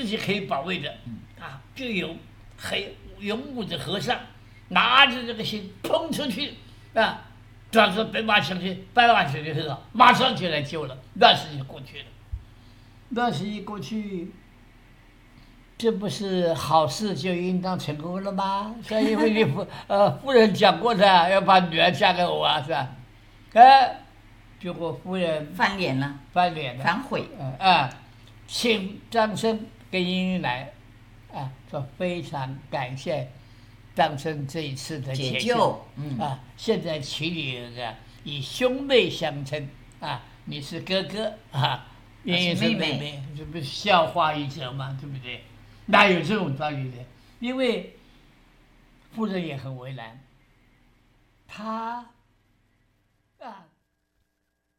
自己可以保卫的，啊，就有勇武的和尚拿着这个信冲出去，啊，抓住白马上去，白马上去和尚马上就来救了，那是就过去了。那是一过去，这不是好事就应当成功了吗？是因为你夫人讲过的，要把女儿嫁给我啊，是吧？结果夫人翻脸了， 反悔。 请张生跟英英来，说非常感谢张生这一次的解救， 现在请你以兄妹相称啊，你是哥哥啊，英英是妹妹，这不是笑话一则吗？对不对？哪有这种道理的？因为夫人也很为难，她